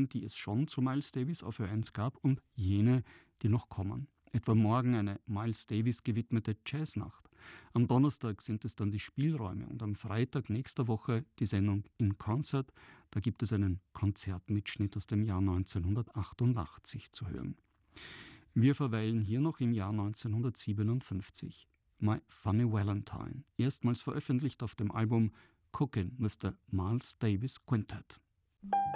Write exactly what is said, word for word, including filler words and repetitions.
Sendungen, die es schon zu Miles Davis auf Ö eins gab, und jene, die noch kommen. Etwa morgen eine Miles Davis gewidmete Jazznacht. Am Donnerstag sind es dann die Spielräume und am Freitag nächster Woche die Sendung In Concert. Da gibt es einen Konzertmitschnitt aus dem Jahr neunzehnhundertachtundachtzig zu hören. Wir verweilen hier noch im Jahr neunzehnhundertsiebenundfünfzig. My Funny Valentine, erstmals veröffentlicht auf dem Album Cookin' with the Miles Davis Quintet.